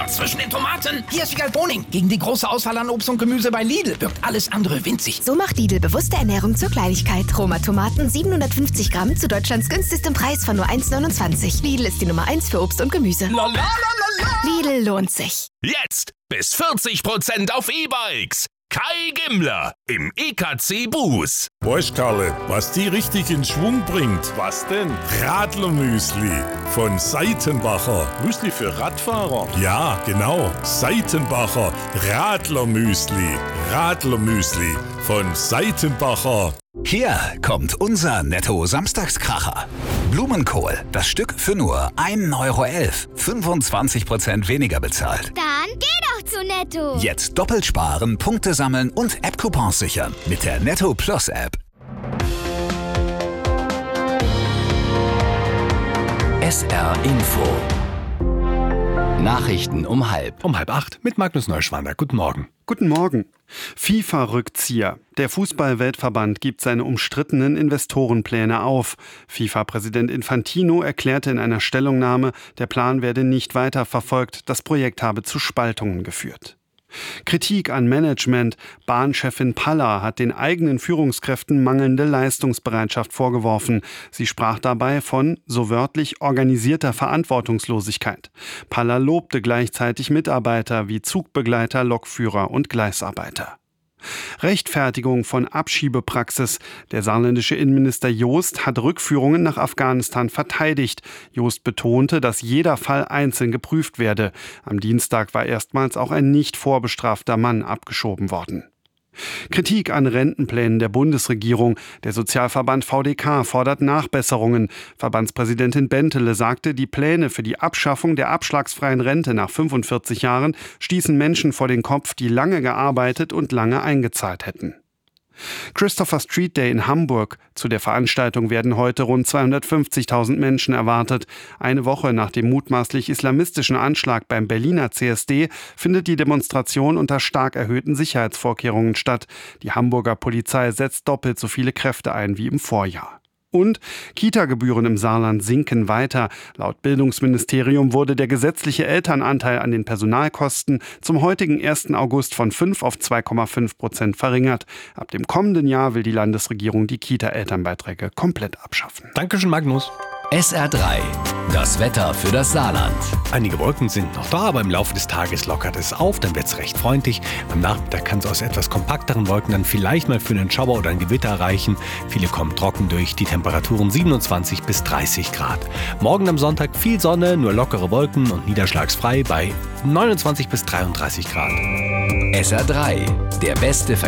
zwischen den Tomaten. Hier ist Wiegald Boning. Gegen die große Auswahl an Obst und Gemüse bei Lidl wirkt alles andere winzig. So macht Lidl bewusste Ernährung zur Kleinigkeit. Roma Tomaten 750 Gramm zu Deutschlands günstigstem Preis von nur 1,29. Lidl ist die Nummer 1 für Obst und Gemüse. La, la, la, la, la. Lidl lohnt sich. Jetzt bis 40% auf E-Bikes. Kai Gimmler im EKC Buß. Weißt Karle, was die richtig in Schwung bringt? Was denn? Radlermüsli von Seitenbacher. Müsli für Radfahrer? Ja, genau. Seitenbacher Radlermüsli. Radlermüsli von Seitenbacher. Hier kommt unser Netto-Samstagskracher. Blumenkohl, das Stück für nur 1,11 €. 25% weniger bezahlt. Dann geh doch zu Netto. Jetzt doppelt sparen, Punkte sammeln und App-Coupons sichern mit der Netto Plus App. SR Info. Nachrichten um 7:30 mit Magnus Neuschwander. Guten Morgen. Guten Morgen. FIFA-Rückzieher. Der Fußball-Weltverband gibt seine umstrittenen Investorenpläne auf. FIFA-Präsident Infantino erklärte in einer Stellungnahme, der Plan werde nicht weiter verfolgt, das Projekt habe zu Spaltungen geführt. Kritik an Management. Bahnchefin Palla hat den eigenen Führungskräften mangelnde Leistungsbereitschaft vorgeworfen. Sie sprach dabei von, so wörtlich, organisierter Verantwortungslosigkeit. Palla lobte gleichzeitig Mitarbeiter wie Zugbegleiter, Lokführer und Gleisarbeiter. Rechtfertigung von Abschiebepraxis. Der saarländische Innenminister Joost hat Rückführungen nach Afghanistan verteidigt. Joost betonte, dass jeder Fall einzeln geprüft werde. Am Dienstag war erstmals auch ein nicht vorbestrafter Mann abgeschoben worden. Kritik an Rentenplänen der Bundesregierung. Der Sozialverband VDK fordert Nachbesserungen. Verbandspräsidentin Bentele sagte, die Pläne für die Abschaffung der abschlagsfreien Rente nach 45 Jahren stießen Menschen vor den Kopf, die lange gearbeitet und lange eingezahlt hätten. Christopher Street Day in Hamburg. Zu der Veranstaltung werden heute rund 250.000 Menschen erwartet. Eine Woche nach dem mutmaßlich islamistischen Anschlag beim Berliner CSD findet die Demonstration unter stark erhöhten Sicherheitsvorkehrungen statt. Die Hamburger Polizei setzt doppelt so viele Kräfte ein wie im Vorjahr. Und Kita-Gebühren im Saarland sinken weiter. Laut Bildungsministerium wurde der gesetzliche Elternanteil an den Personalkosten zum heutigen 1. August von 5 auf 2,5% verringert. Ab dem kommenden Jahr will die Landesregierung die Kita-Elternbeiträge komplett abschaffen. Dankeschön, Magnus. SR3. Das Wetter für das Saarland. Einige Wolken sind noch da, aber im Laufe des Tages lockert es auf, dann wird es recht freundlich. Am Nachmittag kann es aus etwas kompakteren Wolken dann vielleicht mal für einen Schauer oder ein Gewitter reichen. Viele kommen trocken durch, die Temperaturen 27 bis 30 Grad. Morgen am Sonntag viel Sonne, nur lockere Wolken und niederschlagsfrei bei 29 bis 33 Grad. SR3. Der beste